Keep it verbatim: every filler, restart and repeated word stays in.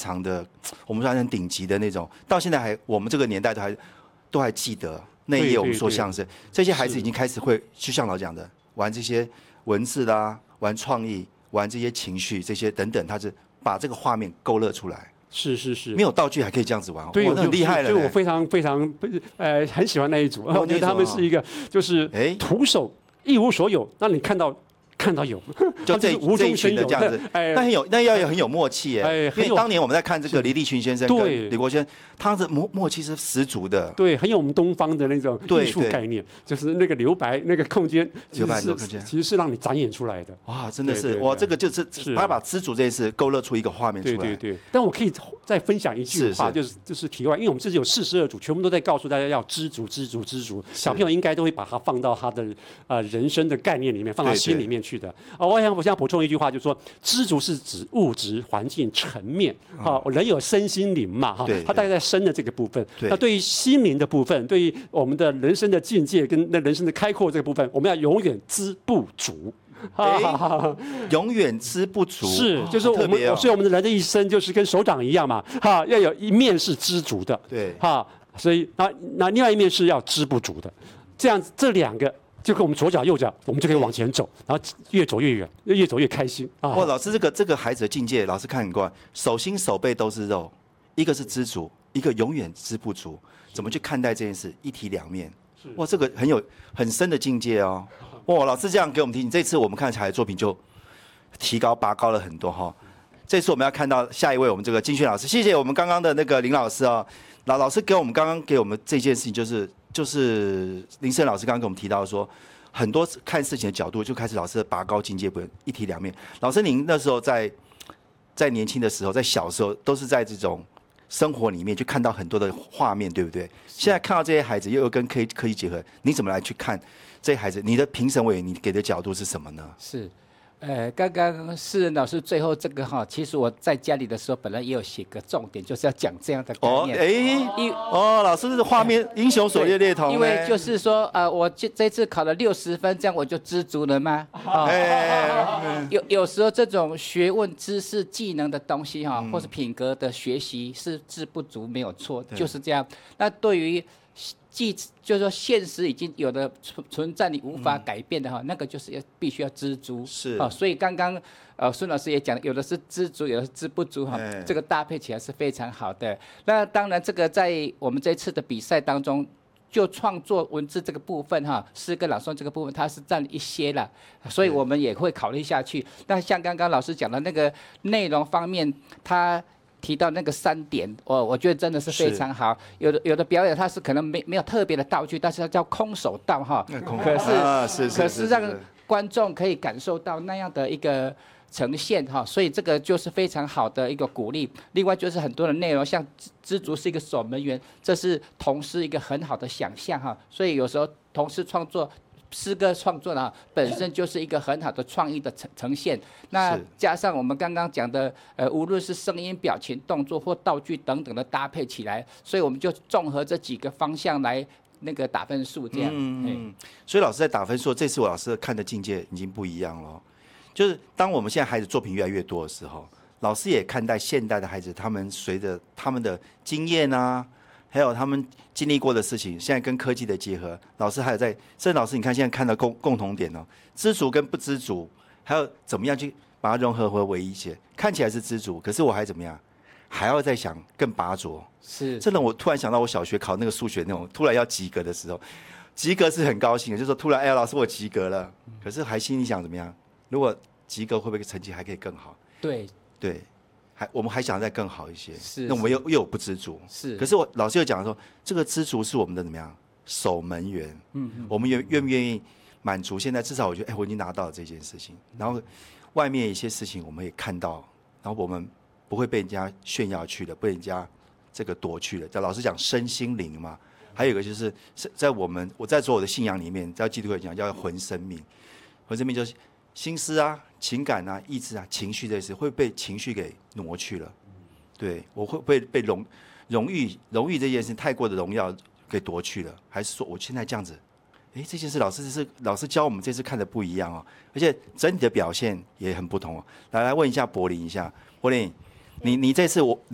常的，我们说很顶级的那种，到现在还我们这个年代都还都还记得那一页我们说相声，这些孩子已经开始会，就像老讲的，玩这些文字啦，玩创意，玩这些情绪，这些等等，他是把这个画面勾勒出来。 是是是， 没有道具还可以这样子玩， 对， 哇，那很厉害了。 所以我非常非常呃很喜欢那一组，我觉得他们是一个就是徒手一无所有，让你看到。看到有， 就这无中生有这样子，哎，那很有，那要有很有默契哎，因为当年我们在看这个李立群先生跟李国轩，他的默默契是十足的， 对，很有我们东方的那种艺术概念，就是那个留白那个空间， 留白空间其实是让你展演出来的。 哇，真的是哇，这个就是他把知足这件事勾勒出一个画面出来。 对对对，但我可以再分享一句话，就是就是题外，因为我们这里有四十二组，全部都在告诉大家要知足知足知足，小朋友应该都会把它放到他的呃人生的概念里面，放到心里面去的。啊，我想我想补充一句话，就是说知足是指物质环境层面，哈，人有身心灵嘛，哈，它大概在身的这个部分。那对于心灵的部分，对于我们的人生的境界跟那人生的开阔这个部分，我们要永远知不足。 欸、永远知不足， 是，就是我们，哦、所以我们的人的一生就是跟手掌一样嘛，哈，要有一面是知足的， 对， 哈，所以那那另外一面是要知不足的，这样这两个。就跟我们左脚右脚，我们就可以往前走，然后越走越远，越走越开心啊！ 哇，老师这个这个孩子的境界，老师看很惯，手心手背都是肉，一个是知足，一个永远知不足，怎么去看待这件事？一体两面，哇，这个很有很深的境界哦！哇，老师这样给我们提醒，这次我们看小孩的作品就提高拔高了很多哈、哦。这次我们要看到下一位我们这个金轩老师，谢谢我们刚刚的那个林老师哦，老老师给我们刚刚给我们这件事情就是。就是林胜老师刚刚跟我们提到说，很多看事情的角度就开始老师拔高境界，不一体两面。老师，您那时候在在年轻的时候，在小时候，都是在这种生活里面去看到很多的画面，对不对？现在看到这些孩子又跟科科技结合，你怎么来去看这些孩子？你的评审委员，你给的角度是什么呢？ 是。呃，刚刚世仁老师最后这个哈，其实我在家里的时候，本来也有写个重点，就是要讲这样的概念。 哦，哎，哦，老师的画面英雄所见略同。 因为就是说，呃，我这这次考了六十分，这样我就知足了吗？哦、哎，有有时候这种学问、知识、技能的东西哈，或是品格的学习是知不足，没有错，就是这样。那对于既就是说，现实已经有的存存在，你无法改变的哈、嗯，那个就是要必须要知足。 是啊，所以刚刚呃孙老师也讲，有的是知足，有的是知不足哈、哎，这个搭配起来是非常好的。那当然，这个在我们这次的比赛当中，就创作文字这个部分哈，诗歌朗诵这个部分，它是占一些了，所以我们也会考虑下去。那像刚刚老师讲的那个内容方面，它。提到那个三点，我我觉得真的是非常好。有的有的表演它是可能没没有特别的道具，但是它叫空手道哈。可是、 啊、是是可是让观众可以感受到那样的一个呈现哈，所以这个就是非常好的一个鼓励。另外就是很多的内容，像知足是一个守门员，这是童诗一个很好的想象哈。所以有时候童诗创作。诗歌创作呢，本身就是一个很好的创意的呈呈现。那加上我们刚刚讲的，呃，无论是声音、表情、动作或道具等等的搭配起来，所以我们就综合这几个方向来那个打分数，这样。 嗯，所以老师在打分数，这次我老师看的境界已经不一样了。就是当我们现在孩子作品越来越多的时候，老师也看待现代的孩子，他们随着他们的经验啊。还有他们经历过的事情，现在跟科技的结合，老师还有在，甚至老师你看现在看到共共同点哦，知足跟不知足，还有怎么样去把它融合为一些，看起来是知足，可是我还怎么样，还要再想更拔擢。 是， 真的，我突然想到我小学考那个数学那种，突然要及格的时候，及格是很高兴的，就是说突然哎呀老师我及格了，可是还心里想怎么样？如果及格会不会成绩还可以更好？ 对对。还我们还想再更好一些， 是， 那我们又又有不知足， 是。 可是我老师又讲说，这个知足是我们的怎么样守门员，嗯嗯，我们愿愿不愿意满足？现在至少我觉得，哎，我已经拿到了这件事情，然后外面一些事情我们也看到，然后我们不会被人家炫耀去的，被人家这个夺去了。老师讲身心灵嘛，还有一个就是在我们我在做我的信仰里面，在基督教讲叫魂生命，魂生命就是心思啊。情感啊、意志啊、情绪这些会被情绪给挪去了，对我会不会被荣荣誉荣誉这件事太过的荣耀给夺去了？还是说我现在这样子？哎，这件事老师是老师教我们这次看的不一样哦，而且整体的表现也很不同哦。来来问一下柏林一下，柏林，你你这次我。